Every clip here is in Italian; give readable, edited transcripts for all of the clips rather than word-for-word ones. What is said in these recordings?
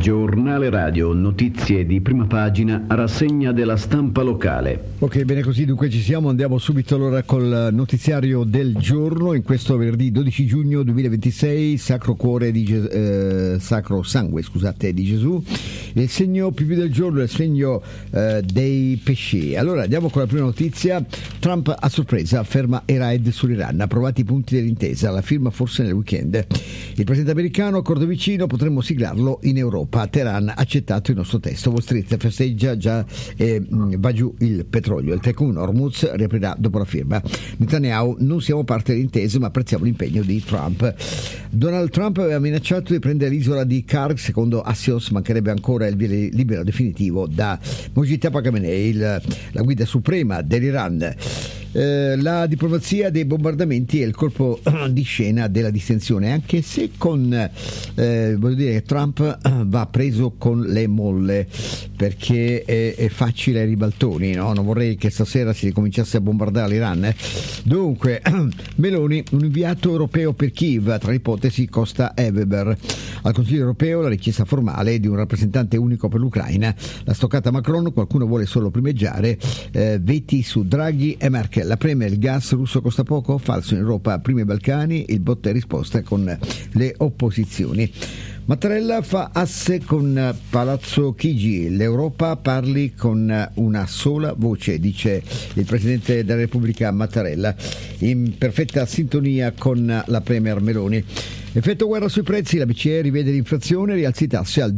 Giornale radio, notizie di prima pagina, rassegna della stampa locale. Ok, bene così, dunque ci siamo, andiamo subito allora col notiziario del giorno. In questo venerdì 12 giugno 2026, Sacro Cuore di Sacro Sangue, di Gesù, il segno più del giorno, il segno dei pesci. Allora andiamo con la prima notizia. Trump a sorpresa ferma i raid sull'Iran, approvati i punti dell'intesa, la firma forse nel weekend. Il presidente americano, accordo vicino, potremmo siglarlo in Europa. Teheran ha accettato il nostro testo. Wall Street festeggia già e va giù il petrolio. Il Tycoon Hormuz riaprirà dopo la firma. Netanyahu: non siamo parte dell'intesa ma apprezziamo l'impegno di Trump. Donald Trump aveva minacciato di prendere l'isola di Karg. Secondo Axios mancherebbe ancora il via libera definitivo da Mojtaba Khamenei, la guida suprema dell'Iran. La diplomazia dei bombardamenti è il colpo di scena della distensione, anche se voglio dire che Trump va preso con le molle, perché è facile ai ribaltoni, no? Non vorrei che stasera si ricominciasse a bombardare l'Iran. Dunque, Meloni: un inviato europeo per Kiev, tra le ipotesi Costa e Weber. Al Consiglio europeo la richiesta formale di un rappresentante unico per l'Ucraina, la stoccata Macron, qualcuno vuole solo primeggiare, veti su Draghi e Merkel. La premier: il gas russo costa poco, falso in Europa, prima i Balcani, il botta e risposta con le opposizioni. Mattarella fa asse con Palazzo Chigi, l'Europa parli con una sola voce, dice il Presidente della Repubblica Mattarella, in perfetta sintonia con la Premier Meloni. Effetto guerra sui prezzi, la BCE rivede l'inflazione, rialza i tassi al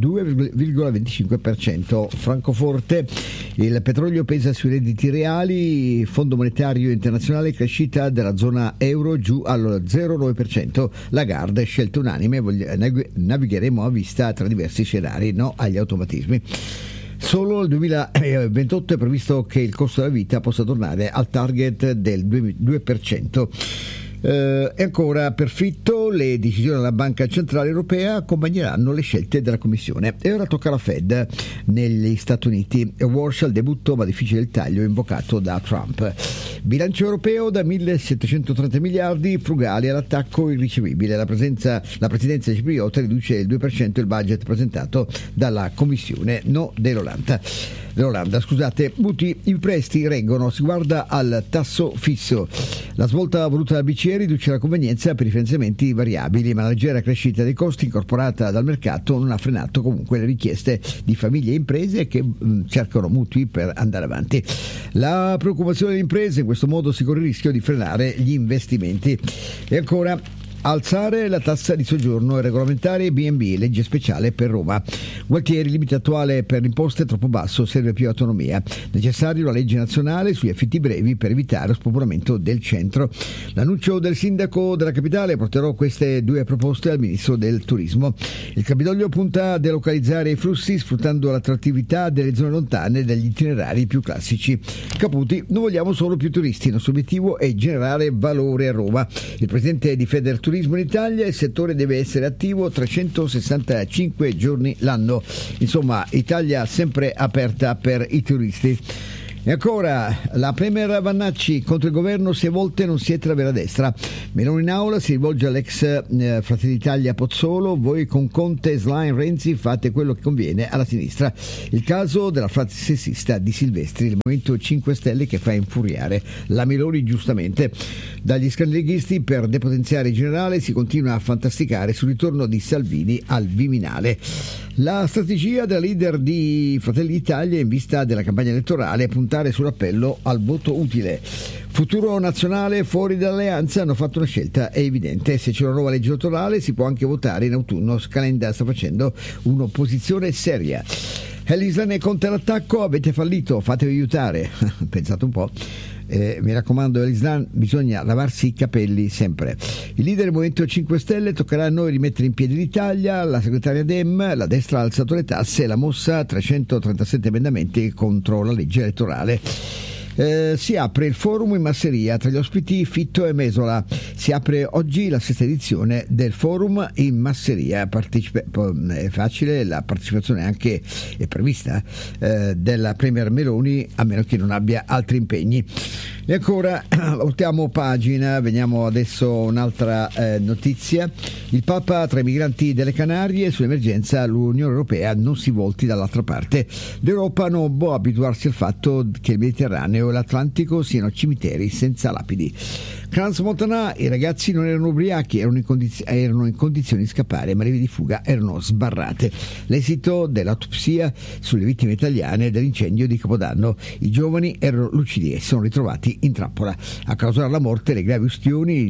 2,25%. Francoforte: il petrolio pesa sui redditi reali, Fondo Monetario Internazionale, crescita della zona euro giù al 0,9%. Lagarde: scelta unanime, navigheremo a vista tra diversi scenari, no agli automatismi. Solo nel 2028 è previsto che il costo della vita possa tornare al target del 2%. E ancora per Fitto: le decisioni della Banca Centrale Europea accompagneranno le scelte della Commissione. E ora tocca alla Fed negli Stati Uniti. Walsh al debutto, ma difficile il taglio invocato da Trump. Bilancio europeo da 1.730 miliardi, frugali all'attacco irricevibile. La presidenza cipriota riduce il 2% il budget presentato dalla Commissione, no dell'Olanda. Mutui, i prestiti reggono, si guarda al tasso fisso. La svolta voluta dalla BCE riduce la convenienza per i finanziamenti variabili, ma la leggera crescita dei costi incorporata dal mercato non ha frenato comunque le richieste di famiglie e imprese che cercano mutui per andare avanti. La preoccupazione delle imprese: in questo modo si corre il rischio di frenare gli investimenti. E ancora, alzare la tassa di soggiorno e regolamentare B&B, legge speciale per Roma. Gualtieri: il limite attuale per l'imposta è troppo basso, serve più autonomia. Necessario la legge nazionale sugli affitti brevi per evitare lo spopolamento del centro. L'annuncio del sindaco della capitale: porterò queste due proposte al ministro del turismo. Il Campidoglio punta a delocalizzare i flussi sfruttando l'attrattività delle zone lontane dagli itinerari più classici. Caputi: non vogliamo solo più turisti, il nostro obiettivo è generare valore a Roma. Il presidente di Federturismo in Italia: il settore deve essere attivo 365 giorni l'anno. Insomma, Italia sempre aperta per i turisti. E ancora, la Premier Vannacci: contro il governo se a volte non siete la vera destra. Meloni in aula si rivolge all'ex Fratelli d'Italia Pozzolo: voi con Conte, Schlein, Renzi fate quello che conviene alla sinistra. Il caso della frase sessista di Silvestri, il Movimento 5 Stelle che fa infuriare la Meloni giustamente. Dagli scandalizzi per depotenziare il generale si continua a fantasticare sul ritorno di Salvini al Viminale. La strategia della leader di Fratelli d'Italia in vista della campagna elettorale è puntare sull'appello al voto utile. Futuro nazionale fuori dall'alleanza hanno fatto una scelta, è evidente: se c'è una nuova legge elettorale si può anche votare in autunno. Calenda sta facendo un'opposizione seria. Elisa ne conta l'attacco: avete fallito, fatevi aiutare. Pensate un po'. Mi raccomando, Elislan, bisogna lavarsi i capelli sempre. Il leader del Movimento 5 Stelle: toccherà a noi rimettere in piedi l'Italia. La segretaria Dem: la destra ha alzato le tasse, la mossa 337 emendamenti contro la legge elettorale. Si apre il forum in Masseria, tra gli ospiti Fitto e Mesola. Si apre oggi la sesta edizione del forum in Masseria. È facile, la partecipazione anche è prevista della Premier Meloni, a meno che non abbia altri impegni. E ancora, voltiamo pagina, veniamo adesso a un'altra notizia. Il Papa tra i migranti delle Canarie, sull'emergenza l'Unione Europea non si volti dall'altra parte. L'Europa non può abituarsi al fatto che il Mediterraneo e l'Atlantico siano cimiteri senza lapidi. Crans Montana, i ragazzi non erano ubriachi, erano in condizioni di scappare, ma le vie di fuga erano sbarrate. L'esito dell'autopsia sulle vittime italiane dell'incendio di Capodanno: i giovani erano lucidi e sono ritrovati in trappola. A causare la morte le gravi ustioni,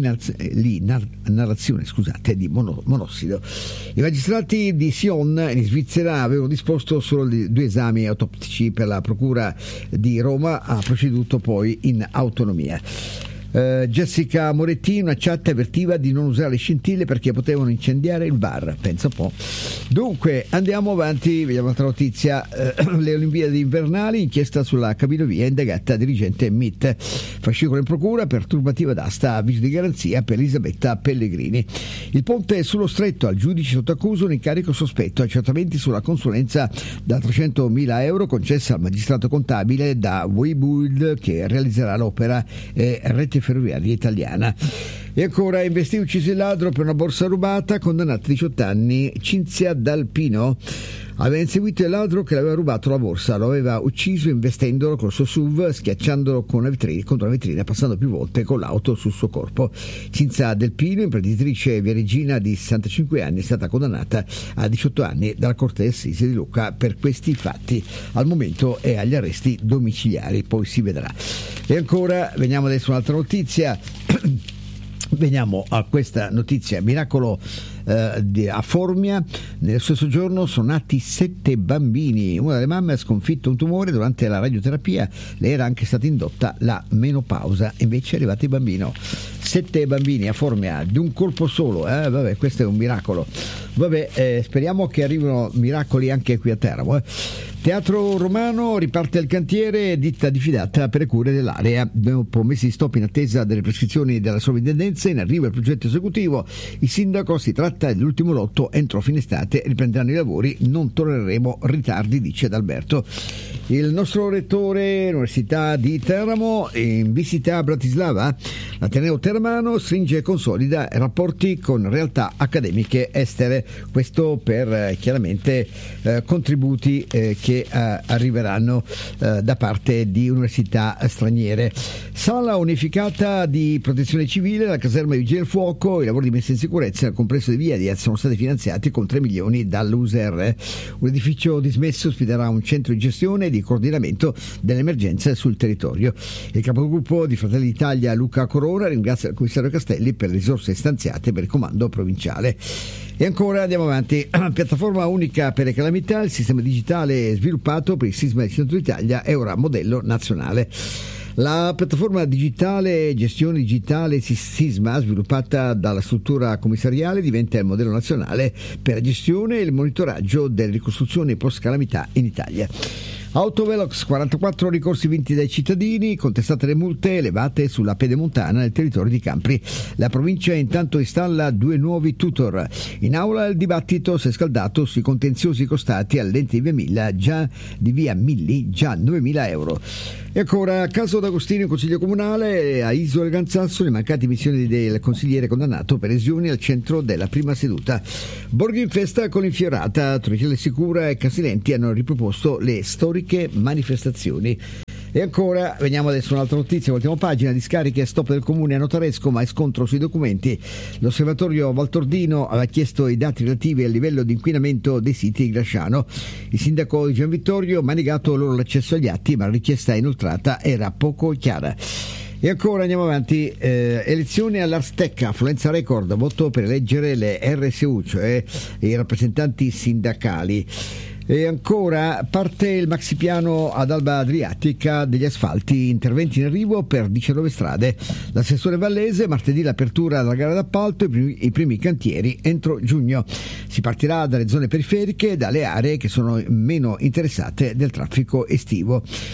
l'inalazione di monossido. I magistrati di Sion in Svizzera avevano disposto solo 2 esami autoptici, per la procura di Roma ha proceduto poi in autonomia. Jessica Moretti, una chat avvertiva di non usare le scintille perché potevano incendiare il bar, pensa un po'. Dunque andiamo avanti, vediamo un'altra notizia. Le Olimpiadi invernali, inchiesta sulla cabinovia, indagata dirigente MIT. Fascicolo in procura per turbativa d'asta, avviso di garanzia per Elisabetta Pellegrini. Il ponte sullo stretto, al giudice sotto accusa un incarico sospetto, accertamenti sulla consulenza da 300.000 euro concessa al magistrato contabile da Webuild, che realizzerà l'opera Rete Ferroviaria Italiana. E ancora, investito ucciso il ladro per una borsa rubata, condannata a 18 anni Cinzia D'Alpino. Aveva inseguito il ladro che le aveva rubato la borsa, lo aveva ucciso investendolo col suo SUV, schiacciandolo contro una vetrina, passando più volte con l'auto sul suo corpo. Cinzia D'Alpino, imprenditrice viareggina di 65 anni, è stata condannata a 18 anni dalla Corte d'Assise di Lucca per questi fatti. Al momento è agli arresti domiciliari, poi si vedrà. E ancora, veniamo adesso a un'altra notizia. Veniamo a questa notizia: miracolo a Formia. Nello stesso giorno sono nati 7 bambini. Una delle mamme ha sconfitto un tumore durante la radioterapia, le era anche stata indotta la menopausa, invece è arrivato il bambino. 7 bambini a Formia di un colpo solo, vabbè, questo è un miracolo. Vabbè, speriamo che arrivino miracoli anche qui a Teramo. Teatro Romano, riparte il cantiere, ditta diffidata per le cure dell'area. Dopo mesi di stop in attesa delle prescrizioni della sovrintendenza, in arrivo il progetto esecutivo. Il sindaco: si tratta dell'ultimo lotto, entro fine estate riprenderanno i lavori, non tollereremo ritardi, dice Adalberto. Il nostro rettore Università di Teramo in visita a Bratislava. L'Ateneo Termano stringe e consolida rapporti con realtà accademiche estere, questo per chiaramente contributi che arriveranno da parte di università straniere. Sala unificata di protezione civile, la caserma di vigili del fuoco, i lavori di messa in sicurezza nel complesso di Via Diaz sono stati finanziati con 3 milioni dall'USR. Un edificio dismesso ospiterà un centro di gestione e di coordinamento delle emergenze sul territorio. Il capogruppo di Fratelli d'Italia Luca Corona ringrazia il commissario Castelli per le risorse stanziate per il comando provinciale. E ancora andiamo avanti. Piattaforma unica per le calamità, il sistema digitale sviluppato per il sisma del centro d'Italia è ora modello nazionale. La piattaforma digitale gestione digitale sisma, sviluppata dalla struttura commissariale, diventa il modello nazionale per la gestione e il monitoraggio delle ricostruzioni post calamità in Italia. Autovelox, 44 ricorsi vinti dai cittadini, contestate le multe elevate sulla pedemontana nel territorio di Campri. La provincia intanto installa 2 nuovi tutor. In aula il dibattito si è scaldato sui contenziosi costati all'ente di via Milli, già 9.000 euro. E ancora, caso d'Agostino in Consiglio Comunale, a Isola Ganzasso le mancate missioni del consigliere condannato per lesioni al centro della prima seduta. Borghi in festa con l'infiorata, Torricella Sicura e Casilenti hanno riproposto le storiche manifestazioni. E ancora, veniamo adesso a un'altra notizia, ultima pagina: discariche, stop del comune a Notaresco, ma è scontro sui documenti. L'osservatorio Valtordino aveva chiesto i dati relativi al livello di inquinamento dei siti di Grasciano. Il sindaco di Gian Vittorio ha negato loro l'accesso agli atti, ma la richiesta inoltrata era poco chiara. E ancora andiamo avanti, elezioni all'Arstecca, affluenza record, voto per eleggere le RSU, cioè i rappresentanti sindacali. E ancora, parte il maxipiano ad Alba Adriatica degli asfalti, interventi in arrivo per 19 strade. L'assessore Vallese: martedì l'apertura della gara d'appalto, i primi cantieri entro giugno. Si partirà dalle zone periferiche e dalle aree che sono meno interessate del traffico estivo.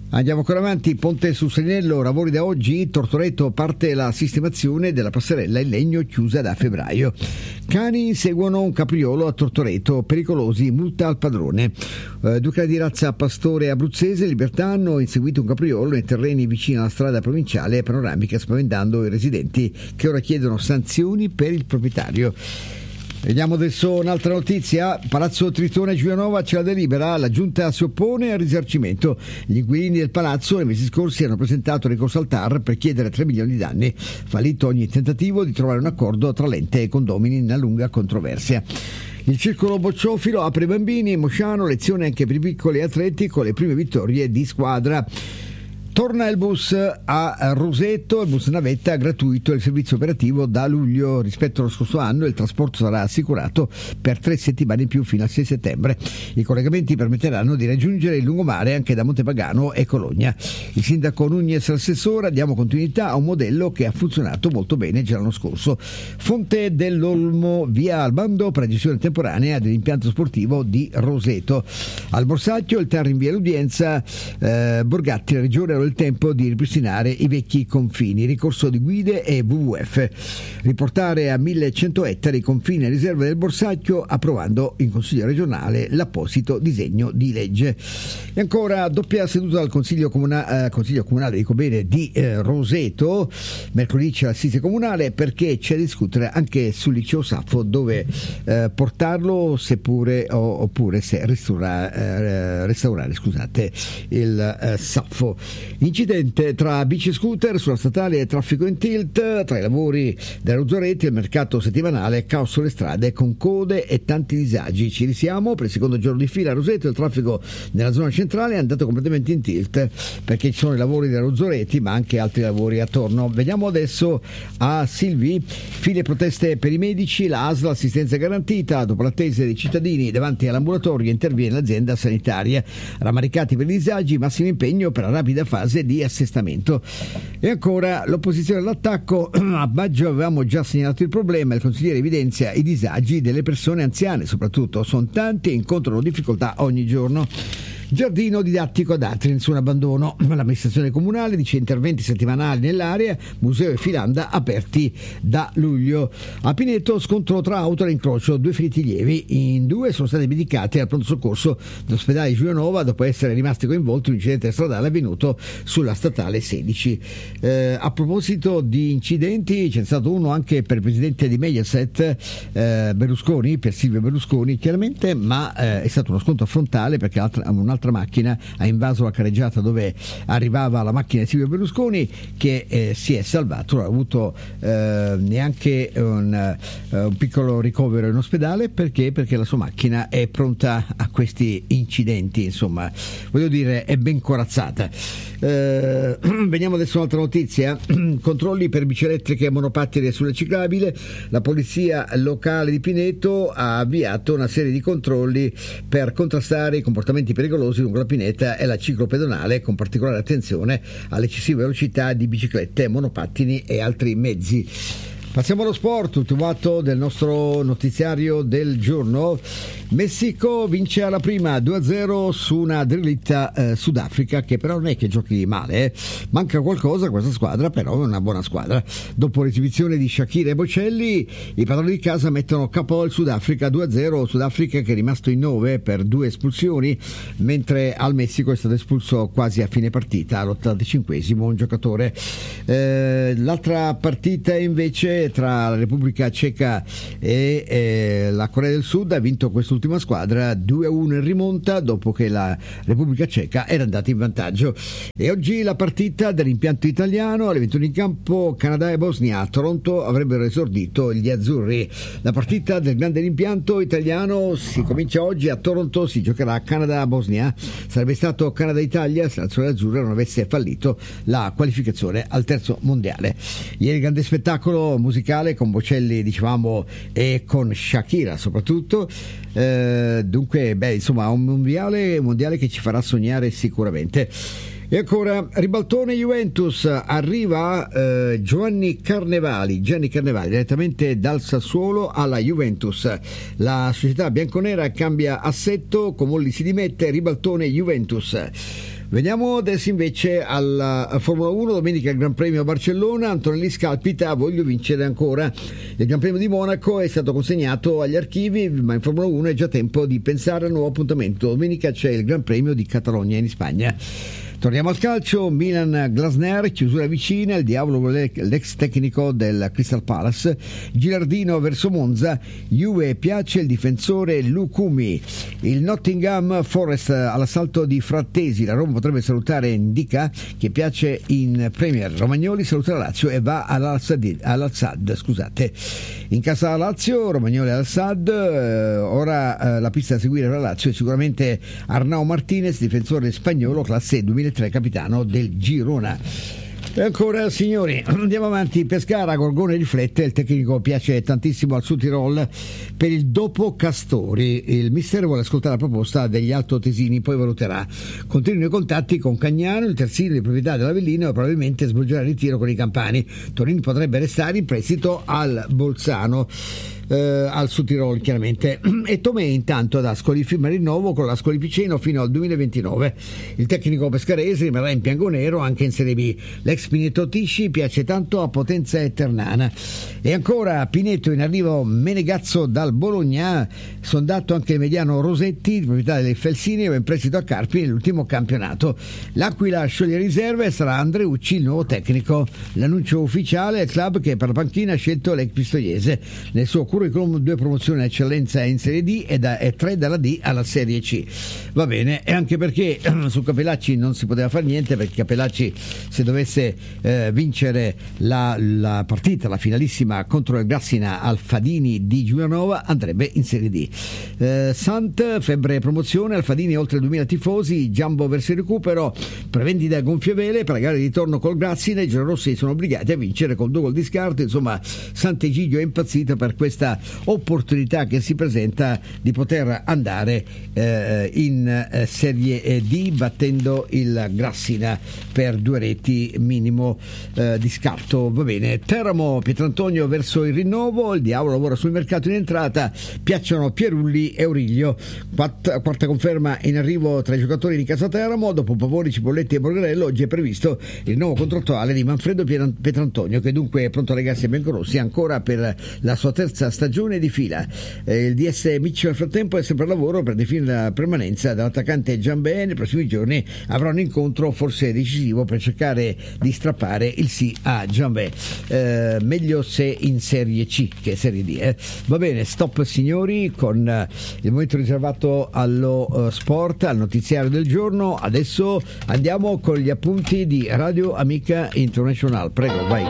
Andiamo ancora avanti, Ponte sul Seninello, lavori da oggi, Tortoreto parte la sistemazione della passerella in legno chiusa da febbraio. Cani inseguono un capriolo a Tortoreto, pericolosi, multa al padrone. Due cani di razza pastore abruzzese, Libertà, hanno inseguito un capriolo nei terreni vicino alla strada provinciale panoramica, spaventando i residenti che ora chiedono sanzioni per il proprietario. Vediamo adesso un'altra notizia. Palazzo Tritone Giulianova, c'è la delibera, la giunta si oppone al risarcimento. Gli inquilini del palazzo nei mesi scorsi hanno presentato ricorso al TAR per chiedere 3 milioni di danni. Fallito ogni tentativo di trovare un accordo tra l'ente e i condomini in una lunga controversia. Il circolo bocciofilo apre i bambini, Mosciano, lezione anche per i piccoli atleti con le prime vittorie di squadra. Torna il bus a Roseto, il bus navetta gratuito, il servizio operativo da luglio. Rispetto allo scorso anno il trasporto sarà assicurato per 3 settimane in più fino al 6 settembre. I collegamenti permetteranno di raggiungere il lungomare anche da Montepagano e Cologna. Il sindaco Nunez, l'assessore, diamo continuità a un modello che ha funzionato molto bene già l'anno scorso. Fonte dell'Olmo, via al bando per la gestione temporanea dell'impianto sportivo di Roseto. Al Borsacchio il TAR rinvia l'udienza, Borgatti, la regione il tempo di ripristinare i vecchi confini, ricorso di guide e WWF, riportare a 1100 ettari i confini e riserve del Borsacchio, approvando in Consiglio regionale l'apposito disegno di legge. E ancora doppia seduta al Consiglio comunale dico bene, di Roseto. Mercoledì c'è l'assise comunale perché c'è da discutere anche sul liceo Saffo dove portarlo oppure se restaurare il Saffo. Incidente tra bici e scooter sulla statale e traffico in tilt, tra i lavori della Ruzzoretti e il mercato settimanale, caos sulle strade con code e tanti disagi. Ci risiamo per il secondo giorno di fila a Roseto, il traffico nella zona centrale è andato completamente in tilt perché ci sono i lavori della Ruzzoretti ma anche altri lavori attorno. Vediamo adesso a Silvi, file proteste per i medici, la ASL assistenza garantita, dopo l'attesa dei cittadini davanti all'ambulatorio interviene l'azienda sanitaria, rammaricati per i disagi, massimo impegno per la rapida fase di assestamento. E ancora l'opposizione all'attacco. A maggio avevamo già segnalato il problema, il consigliere evidenzia i disagi delle persone anziane, soprattutto sono tanti e incontrano difficoltà ogni giorno. Giardino didattico ad Atri, nessun abbandono. L'amministrazione comunale dice interventi settimanali nell'area, museo e filanda aperti da luglio. A Pineto scontro tra auto all'incrocio, 2 feriti lievi, in 2 sono stati medicati al pronto soccorso dell'ospedale di Giulianova dopo essere rimasti coinvolti in un incidente stradale avvenuto sulla statale 16. A proposito di incidenti, c'è stato uno anche per il presidente di Mediaset, Berlusconi, per Silvio Berlusconi chiaramente, ma è stato uno scontro frontale perché un'altra macchina ha invaso la carreggiata dove arrivava la macchina di Silvio Berlusconi, che si è salvato, non ha avuto neanche un piccolo ricovero in ospedale perché la sua macchina è pronta a questi incidenti, insomma voglio dire è ben corazzata. Veniamo adesso a un'altra notizia. Controlli per bici elettriche e monopattini sulle ciclabili. La polizia locale di Pineto ha avviato una serie di controlli per contrastare i comportamenti pericolosi lungo la pineta e la ciclopedonale, con particolare attenzione all'eccessiva velocità di biciclette, monopattini e altri mezzi. Passiamo allo sport, ultimo atto del nostro notiziario del giorno. Messico vince alla prima 2-0 su una dritta Sudafrica, che però non è che giochi male, manca qualcosa a questa squadra, però è una buona squadra. Dopo l'esibizione di Shakira e Bocelli, i padroni di casa mettono capo il Sudafrica 2-0, Sudafrica che è rimasto in 9 per 2 espulsioni, mentre al Messico è stato espulso quasi a fine partita, all'85esimo un giocatore. L'altra partita invece tra la Repubblica Ceca e la Corea del Sud ha vinto quest'ultima squadra 2-1 in rimonta dopo che la Repubblica Ceca era andata in vantaggio. E oggi la partita dell'impianto italiano alle 21 in campo, Canada e Bosnia. A Toronto avrebbero esordito gli azzurri. La partita del grande impianto italiano si comincia oggi a Toronto, si giocherà Canada-Bosnia. Sarebbe stato Canada-Italia se la nazionale azzurra non avesse fallito la qualificazione al terzo mondiale. Ieri grande spettacolo musicale con Bocelli, dicevamo, e con Shakira soprattutto. Dunque, insomma, un mondiale che ci farà sognare sicuramente. E ancora ribaltone Juventus, arriva Gianni Carnevali direttamente dal Sassuolo alla Juventus. La società bianconera cambia assetto, Comolli si dimette, ribaltone Juventus. Veniamo adesso invece alla Formula 1, domenica il Gran Premio a Barcellona, Antonelli scalpita, voglio vincere ancora. Il Gran Premio di Monaco è stato consegnato agli archivi, ma in Formula 1 è già tempo di pensare al nuovo appuntamento. Domenica c'è il Gran Premio di Catalogna in Spagna. Torniamo al calcio, Milan-Glasner, chiusura vicina, il diavolo l'ex tecnico del Crystal Palace, Gilardino verso Monza, Juve piace il difensore Lukumi, il Nottingham Forest all'assalto di Frattesi, la Roma potrebbe salutare Indica che piace in Premier, Romagnoli saluta la Lazio e va all'Al-Sadd, scusate. In casa la Lazio, Romagnoli all'Al-Sadd, ora la pista da seguire per la Lazio è sicuramente Arnau Martinez, difensore spagnolo, classe 2003, capitano del Girona. E ancora, signori, andiamo avanti. Pescara, Gorgone riflette, il tecnico piace tantissimo al Südtirol per il dopo Castori. Il mister vuole ascoltare la proposta degli altoatesini, poi valuterà. Continuano i contatti con Cagnano, il terzino di proprietà dell'Avellino, e probabilmente svolgerà il ritiro con i campani. Torini potrebbe restare in prestito al Bolzano. Al Südtirol chiaramente, e Tomè intanto ad Ascoli firma il rinnovo con l'Ascoli Piceno fino al 2029. Il tecnico pescarese rimarrà in bianconero anche in Serie B. L'ex Pineto Tisci piace tanto a Potenza e Ternana. E ancora Pineto in arrivo Menegazzo dal Bologna, sondato anche il mediano Rosetti di proprietà delle Felsini, va in prestito a Carpi nell'ultimo campionato. L'Aquila scioglie riserve e sarà Andreucci il nuovo tecnico. L'annuncio ufficiale è il club che per la panchina ha scelto l'ex pistoiese. Nel suo curriculum 2 promozioni a eccellenza in Serie D e 3 dalla D alla Serie C. Va bene, e anche perché su Capellacci non si poteva fare niente, perché Capellacci, se dovesse vincere la partita, la finalissima contro il Grassina al Fadini di Giulianova, andrebbe in Serie D. Sant, febbre promozione, al Fadini oltre 2000 tifosi, Giambo verso il recupero, prevendita gonfie vele per la gara di ritorno col Grassina, i giallorossi sono obbligati a vincere con 2 gol di scarto. Insomma, Sant'Egidio è impazzito per questa opportunità che si presenta di poter andare in Serie D battendo il Grassina per 2 reti minimo di scarto. Va bene, Teramo, Pietrantonio verso il rinnovo, il diavolo lavora sul mercato in entrata, piacciono Pierulli e Auriglio, quarta conferma in arrivo tra i giocatori di Casa Teramo. Dopo Pavoni, Cipolletti e Borgarello oggi è previsto il nuovo contrattuale di Manfredo Pietrantonio, che dunque è pronto a legarsi a biancorossi ancora per la sua terza stagione di fila. Il DS Miccio nel frattempo è sempre al lavoro per definire la permanenza dell'attaccante Giambè. Nei prossimi giorni avrà un incontro forse decisivo per cercare di strappare il sì a Giambè. Meglio se in Serie C che Serie D. Va bene, stop signori con il momento riservato allo sport, al notiziario del giorno. Adesso andiamo con gli appunti di Radio Amica International. Prego, vai.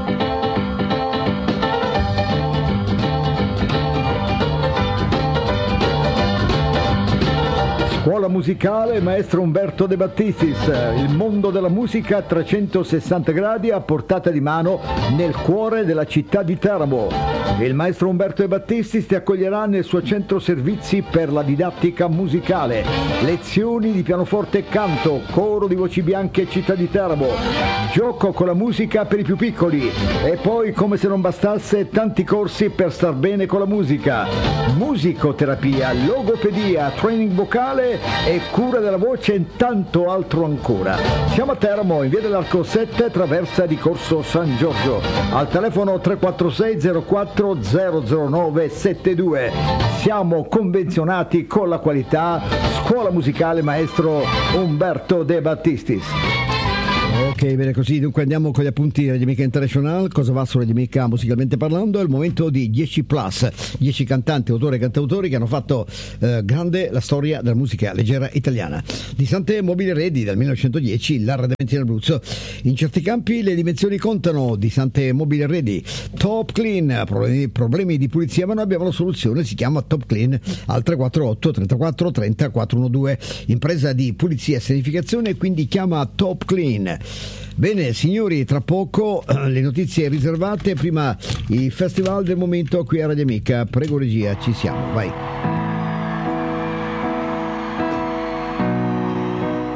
Scuola musicale Maestro Umberto De Battistis, il mondo della musica a 360 gradi a portata di mano nel cuore della città di Teramo. Il maestro Umberto De Battistis ti accoglierà nel suo centro servizi per la didattica musicale, lezioni di pianoforte e canto, coro di voci bianche città di Teramo, gioco con la musica per i più piccoli e poi, come se non bastasse, tanti corsi per star bene con la musica, musicoterapia, logopedia, training vocale e cura della voce e tanto altro ancora. Siamo a Teramo, in via dell'Arco 7, traversa di Corso San Giorgio, al telefono 346 04 009 72. Siamo convenzionati con la qualità. Scuola musicale Maestro Umberto De Battistis. Ok, bene così, dunque andiamo con gli appunti di Radio Amica International. Cosa va su Radio Amica musicalmente parlando? È il momento di 10 plus, 10 cantanti, autori e cantautori che hanno fatto grande la storia della musica leggera italiana. Di Sante Mobile Ready dal 1910, l'arredamento in Abruzzo. In certi campi le dimensioni contano. Di Sante Mobile Ready. Top Clean, problemi di pulizia ma noi abbiamo la soluzione, si chiama Top Clean al 348 34 30 412. Impresa di pulizia e sanificazione, quindi chiama Top Clean. Bene signori, tra poco le notizie riservate, prima il festival del momento qui a Radio Amica. Prego regia, ci siamo, vai.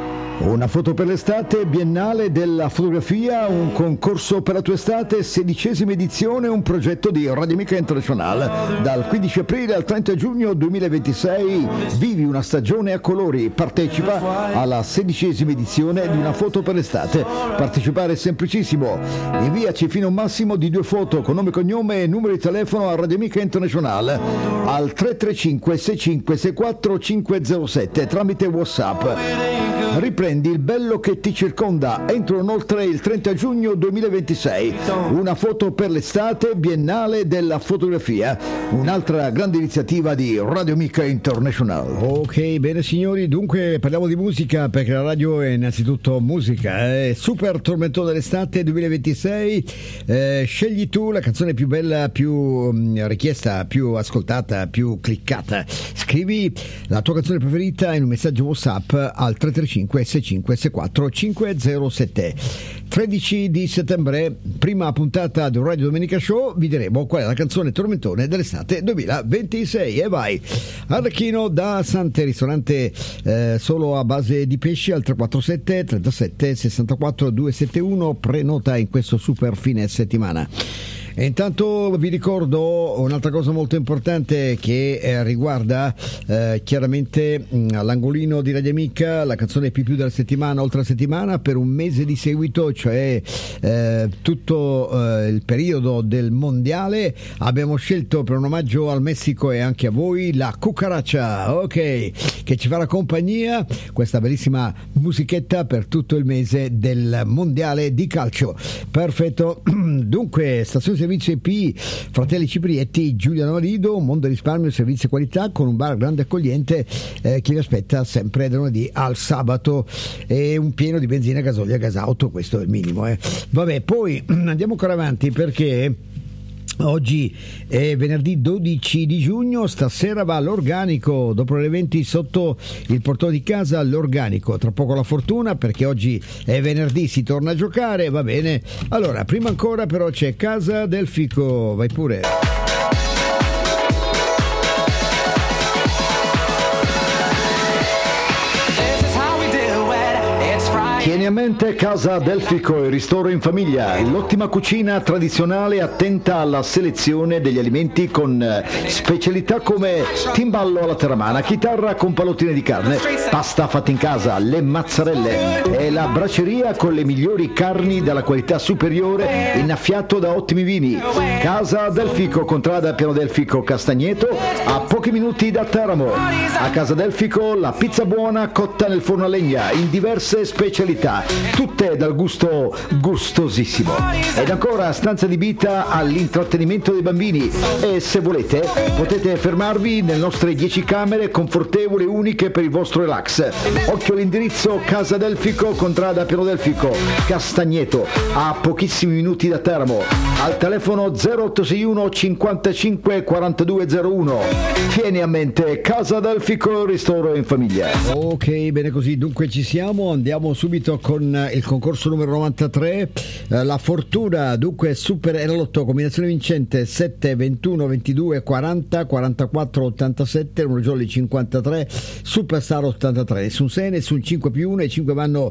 Una foto per l'estate, Biennale della fotografia, un concorso per la tua estate, 16ª edizione, un progetto di Radio Amica International. Dal 15 aprile al 30 giugno 2026 vivi una stagione a colori. Partecipa alla 16ª edizione di Una foto per l'estate. Partecipare è semplicissimo. Inviaci fino a un massimo di 2 foto con nome, cognome e numero di telefono a Radio Amica International al 335 65 64 507 tramite WhatsApp. Riprendi il bello che ti circonda entro inoltre il 30 giugno 2026. Una foto per l'estate, Biennale della fotografia, un'altra grande iniziativa di Radio Amica International. Ok, bene signori, dunque parliamo di musica perché la radio è innanzitutto musica. Super tormentone dell'estate 2026, scegli tu la canzone più bella, più richiesta, più ascoltata, più cliccata. Scrivi la tua canzone preferita in un messaggio WhatsApp al 335 65 64 507. 13 di settembre, prima puntata del Radio Domenica Show, vi diremo qual è la canzone tormentone dell'estate 2026. E vai! Arlecchino da Sante, ristorante solo a base di pesci, al 347 37 64 271. Prenota in questo super fine settimana. E intanto vi ricordo un'altra cosa molto importante che riguarda chiaramente all'angolino di Radio Amica, la canzone più della settimana, oltre la settimana, per un mese di seguito, cioè tutto il periodo del mondiale. Abbiamo scelto per un omaggio al Messico e anche a voi la Cucaraccia, ok, che ci farà compagnia, questa bellissima musichetta per tutto il mese del mondiale di calcio. Perfetto. Dunque, stazione servizio EP Fratelli Ciprietti, Giuliano Valido, mondo risparmio, servizi e qualità, con un bar grande accogliente che vi aspetta sempre da lunedì al sabato, e un pieno di benzina, gasolio e gasauto, questo è il minimo. Vabbè, poi andiamo ancora avanti perché oggi è venerdì 12 di giugno, stasera va all'Organico, dopo le 20 sotto il portone di casa all'Organico. Tra poco la fortuna perché oggi è venerdì, si torna a giocare, va bene. Allora, prima ancora però c'è Casa del Fico, vai pure. Tieni a mente Casa del Fico, il ristoro in famiglia, l'ottima cucina tradizionale attenta alla selezione degli alimenti con specialità come timballo alla terramana, chitarra con pallottine di carne, pasta fatta in casa, le mazzarelle e la braceria con le migliori carni dalla qualità superiore, innaffiato da ottimi vini. Casa del Fico, contrada Piano del Fico Castagneto, a pochi minuti da Teramo. A Casa del Fico la pizza buona cotta nel forno a legna in diverse specialità, tutte dal gusto gustosissimo. Ed ancora stanza adibita all'intrattenimento dei bambini, e se volete potete fermarvi nelle nostre 10 camere confortevoli e uniche per il vostro relax. Occhio all'indirizzo: Casa del Fico, contrada Piano del Fico Castagneto, a pochissimi minuti da Teramo, al telefono 0861 55 4201. Tieni a mente Casa del Fico, ristoro in famiglia. Ok, bene così, dunque ci siamo, andiamo subito con il concorso numero 93, la fortuna. Dunque super Enalotto, combinazione vincente 7 21 22 40 44 87, numero jolly 53, Superstar 83, nessun 6, nessun 5 più 1, i 5 vanno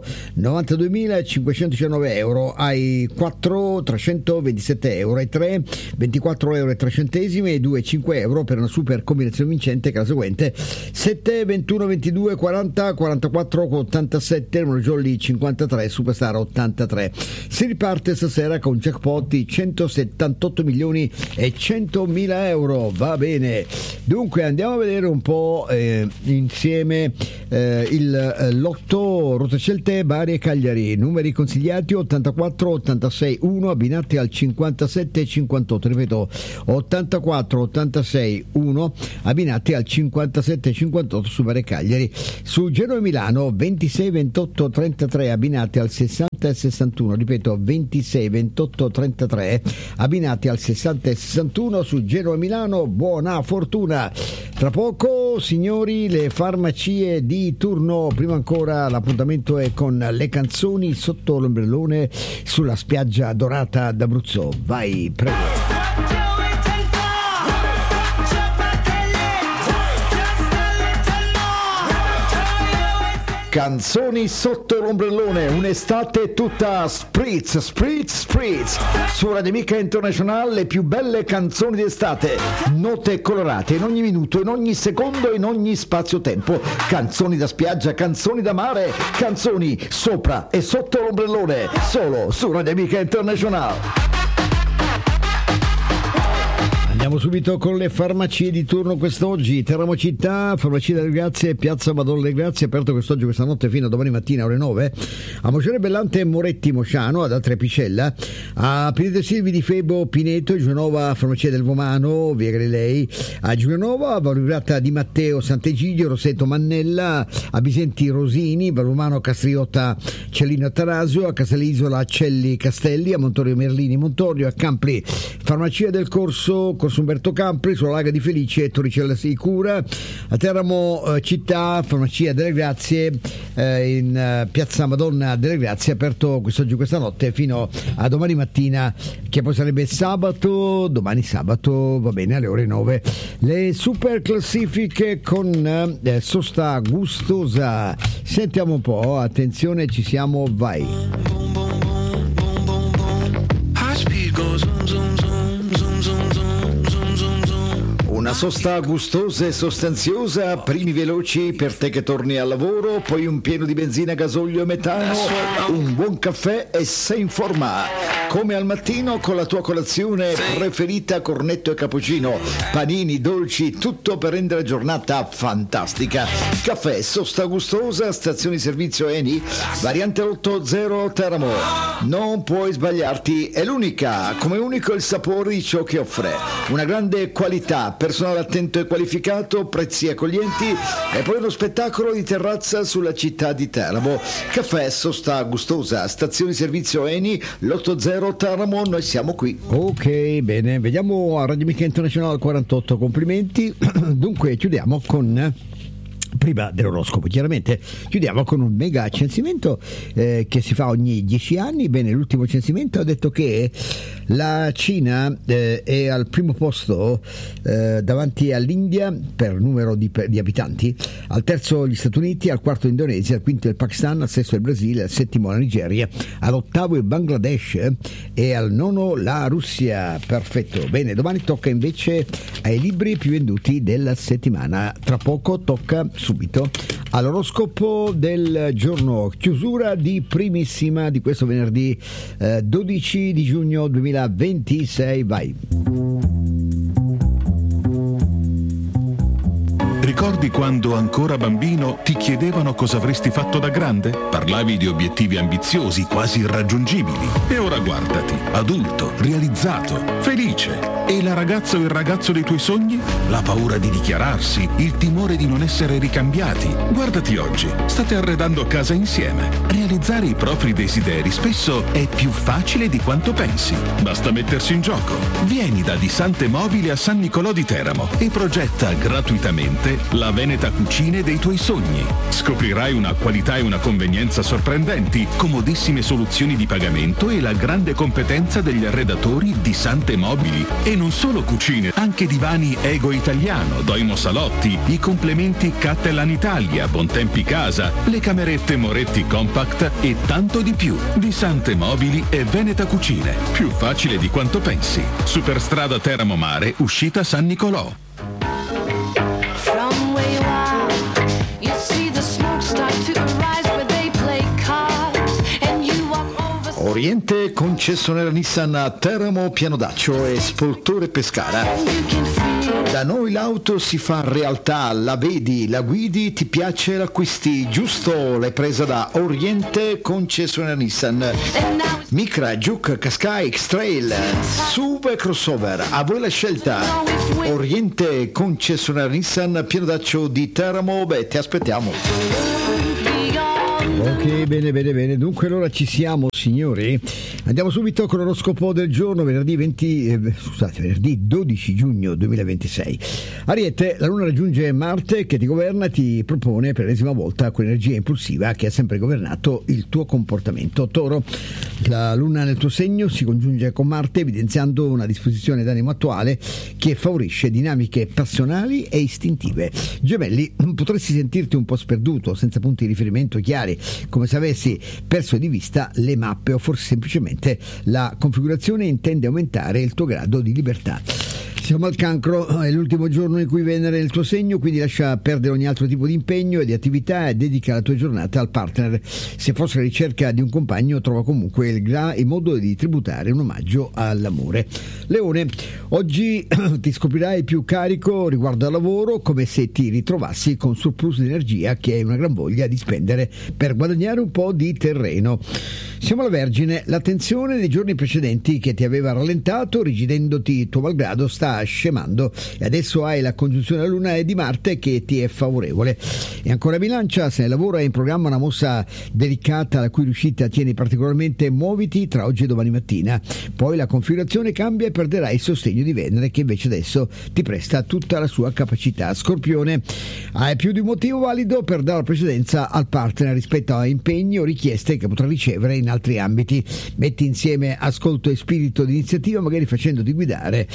92.519 euro, ai 4 327 euro, ai 3 24 euro e 3 centesimi, e 2 5 euro per una super combinazione vincente che è la seguente: 7 21 22 40 44 87, numero jolly 53, Superstar 83. Si riparte stasera con jackpot di 178 milioni e 100 mila euro, va bene. Dunque andiamo a vedere un po' insieme il lotto Rotoscelte Bari e Cagliari, numeri consigliati 84 86 1 abbinati al 57 58, ripeto 84 86 1 abbinati al 57 58 su Bari e Cagliari. Su Genoa e Milano 26 28 33 abbinati al 60 e 61, ripeto 26 28 33 abbinati al 60 e 61 su Genoa e Milano. Buona fortuna. Tra poco signori le farmacie di turno, prima ancora l'appuntamento è con le canzoni sotto l'ombrellone sulla spiaggia dorata d'Abruzzo. Vai, prego. Canzoni sotto l'ombrellone, un'estate tutta spritz, spritz, spritz. Su Radio Amica International le più belle canzoni d'estate, note colorate in ogni minuto, in ogni secondo, in ogni spazio-tempo. Canzoni da spiaggia, canzoni da mare, canzoni sopra e sotto l'ombrellone, solo su Radio Amica International. Andiamo subito con le farmacie di turno quest'oggi. Teramo Città, Farmacia delle Grazie, Piazza Madonna delle Grazie, aperto quest'oggi, questa notte fino a domani mattina ore 9. A Mocione Bellante Moretti Mociano, ad Altre Picella, a Pineto Silvi di Febo Pineto, Giulianova Farmacia del Vomano, via Galilei, a Giulianova, Valurata di Matteo Sant'Egidio, Roseto Mannella, a Bisenti Rosini, Valumano Castriotta Cellino Tarasio, a Casalisola Celli Castelli, a Montorio Merlini Montorio, a Campli Farmacia del Corso Umberto Campri, sulla Laga di Felice, Torricella Sicura, a Teramo Città, Farmacia delle Grazie, in Piazza Madonna delle Grazie, aperto quest'oggi, questa notte fino a domani mattina, che poi sarebbe sabato, domani sabato, va bene, alle ore 9. Le super classifiche con sosta gustosa. Sentiamo un po', attenzione, ci siamo, vai. Una sosta gustosa e sostanziosa, primi veloci per te che torni al lavoro, poi un pieno di benzina, gasolio e metano, un buon caffè e sei in forma. Come al mattino con la tua colazione preferita, cornetto e cappuccino, panini, dolci, tutto per rendere la giornata fantastica. Caffè, sosta gustosa, stazione di servizio Eni, variante 80 Teramo. Non puoi sbagliarti, è l'unica, come unico il sapore di ciò che offre. Una grande qualità, personale attento e qualificato, prezzi accoglienti e poi uno spettacolo di terrazza sulla città di Teramo. Caffè, sosta gustosa, stazione di servizio Eni, l'80 Teramo, noi siamo qui. Ok, bene, vediamo a Radio Amica International 48, complimenti. Dunque chiudiamo con... Prima dell'oroscopo, chiaramente, chiudiamo con un mega censimento che si fa ogni 10 anni. Bene, l'ultimo censimento ha detto che la Cina è al primo posto davanti all'India per numero di abitanti, al terzo gli Stati Uniti, al quarto l'Indonesia, al quinto il Pakistan, al sesto il Brasile, al settimo la Nigeria, all'ottavo il Bangladesh e al nono la Russia. Perfetto. Bene, domani tocca invece ai libri più venduti della settimana. Tra poco tocca subito all'oroscopo del giorno, chiusura di primissima di questo venerdì 12 di giugno 2026. Vai. Ricordi quando ancora bambino ti chiedevano cosa avresti fatto da grande? Parlavi di obiettivi ambiziosi, quasi irraggiungibili. E ora guardati, adulto, realizzato, felice. E la ragazza o il ragazzo dei tuoi sogni? La paura di dichiararsi, il timore di non essere ricambiati. Guardati oggi, state arredando casa insieme. Realizzare i propri desideri spesso è più facile di quanto pensi. Basta mettersi in gioco. Vieni da Disante Mobili a San Nicolò di Teramo e progetta gratuitamente la Veneta Cucine dei tuoi sogni. Scoprirai una qualità e una convenienza sorprendenti, comodissime soluzioni di pagamento e la grande competenza degli arredatori di Sante Mobili. E non solo cucine, anche divani Ego Italiano, Doimo Salotti, i complementi Cattelan Italia, Bontempi Casa, le camerette Moretti Compact e tanto di più. Di Sante Mobili e Veneta Cucine. Più facile di quanto pensi. Superstrada Teramo Mare, uscita San Nicolò. Oriente concessionaria Nissan a Teramo, Pianodaccio e Spoltore Pescara. Da noi l'auto si fa realtà, la vedi, la guidi, ti piace, l'acquisti, giusto? L'hai presa da Oriente concessionaria Nissan. Micra, Juke, Qashqai, X-Trail, SUV e crossover, a voi la scelta. Oriente concessionaria Nissan, Pianodaccio di Teramo, beh, ti aspettiamo. Ok, bene. Dunque allora ci siamo, signori. Andiamo subito con l'oroscopo del giorno, venerdì 12 giugno 2026. Ariete, la luna raggiunge Marte che ti governa e ti propone per l'ennesima volta quell'energia impulsiva che ha sempre governato il tuo comportamento. Toro, la luna nel tuo segno si congiunge con Marte evidenziando una disposizione d'animo attuale che favorisce dinamiche passionali e istintive. Gemelli, potresti sentirti un po' sperduto, senza punti di riferimento chiari, come se avessi perso di vista le mappe o forse semplicemente la configurazione intende aumentare il tuo grado di libertà. Siamo al Cancro, è l'ultimo giorno in cui Venere è nel tuo segno, quindi lascia perdere ogni altro tipo di impegno e di attività e dedica la tua giornata al partner. Se fosse la ricerca di un compagno, trova comunque il modo di tributare un omaggio all'amore. Leone, oggi ti scoprirai più carico riguardo al lavoro, come se ti ritrovassi con surplus di energia che hai una gran voglia di spendere per guadagnare un po' di terreno. Siamo alla Vergine, l'attenzione dei giorni precedenti che ti aveva rallentato, rigidendoti tuo malgrado, sta scemando e adesso hai la congiunzione alla Luna e di Marte che ti è favorevole. E ancora Bilancia, se nel lavoro hai in programma una mossa delicata la cui riuscita tieni particolarmente, muoviti tra oggi e domani mattina. Poi la configurazione cambia e perderai il sostegno di Venere che invece adesso ti presta tutta la sua capacità. Scorpione, hai più di un motivo valido per dare la precedenza al partner rispetto a impegni o richieste che potrà ricevere in altri ambiti. Metti insieme ascolto e spirito di iniziativa, magari facendoti guidare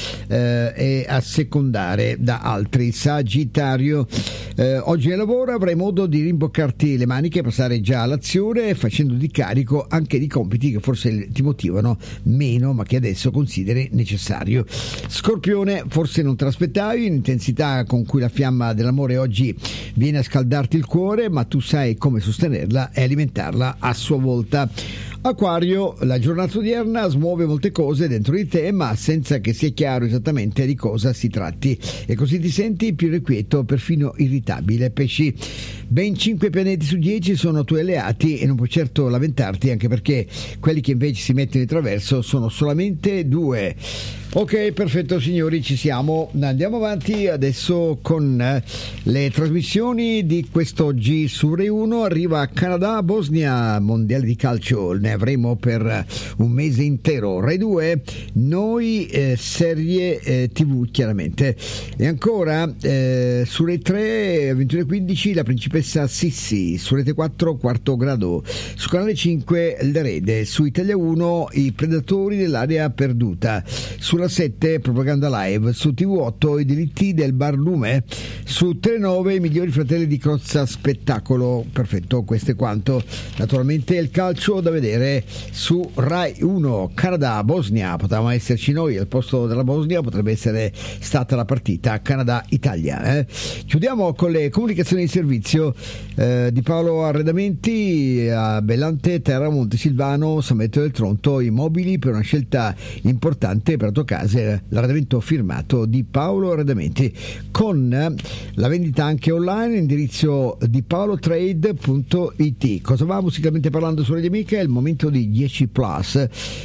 e assecondare da altri. Sagittario, oggi nel lavoro avrai modo di rimboccarti le maniche e passare già all'azione, facendoti carico anche di compiti che forse ti motivano meno ma che adesso consideri necessario. Scorpione, forse non te l'aspettavi, l'intensità con cui la fiamma dell'amore oggi viene a scaldarti il cuore, ma tu sai come sostenerla e alimentarla a sua volta. Acquario, la giornata odierna smuove molte cose dentro di te, ma senza che sia chiaro esattamente di cosa si tratti, e così ti senti più irrequieto, perfino irritabile. Pesci, ben 5 pianeti su 10 sono tuoi alleati e non puoi certo lamentarti, anche perché quelli che invece si mettono di traverso sono solamente 2. Ok, perfetto signori, ci siamo. Andiamo avanti adesso con le trasmissioni di quest'oggi su Rai 1. Arriva Canada, Bosnia, mondiale di calcio, ne avremo per un mese intero. Rai 2, noi serie TV chiaramente. E ancora su Rai 3, 21:15, la principessa Sissi. Su Rete 4, Quarto Grado. Su Canale 5, l'Erede. Su Italia 1, i predatori dell'area perduta. Sulla 7, propaganda live. Su TV8, i delitti del bar Lume. Su Telenove, i migliori fratelli di Crozza Spettacolo. Perfetto, questo è quanto. Naturalmente il calcio da vedere su Rai 1. Canada, Bosnia, potevamo esserci noi al posto della Bosnia, potrebbe essere stata la partita Canada-Italia. Chiudiamo con le comunicazioni di servizio di Paolo Arredamenti a Bellante, Terra, Montesilvano, San Benedetto del Tronto, immobili per una scelta importante per la tua casa. L'arredamento firmato di Paolo Arredamenti, con la vendita anche online, indirizzo di paolotrade.it. Cosa va musicalmente parlando su Radio Amica? È il momento di 10 plus,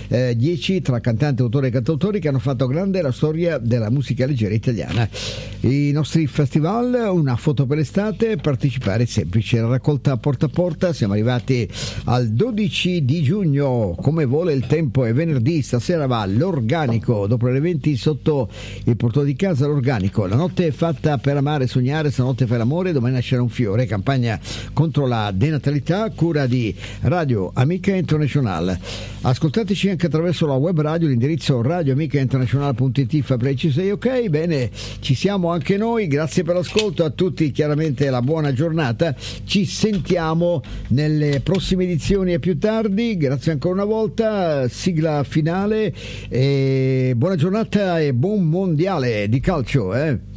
10 tra cantanti, autori e cantautori che hanno fatto grande la storia della musica leggera italiana. I nostri festival, una foto per l'estate, partecipare è semplice, la raccolta porta a porta. Siamo arrivati al 12 di giugno, come vuole il tempo, è venerdì, stasera va l'Organico, dopo le 20 sotto il portone di casa. L'Organico, la notte è fatta per amare e sognare, stanotte fai l'amore, domani nascerà un fiore, campagna contro la denatalità, cura di Radio Amica International. Ascoltateci anche attraverso la web radio, l'indirizzo radioamicainternazionale.it. Fabrici 6, ok, bene, ci siamo anche noi, grazie per l'ascolto a tutti, chiaramente la buona giornata, ci sentiamo nelle prossime edizioni e più tardi, grazie ancora una volta, sigla finale e buona giornata e buon mondiale di calcio,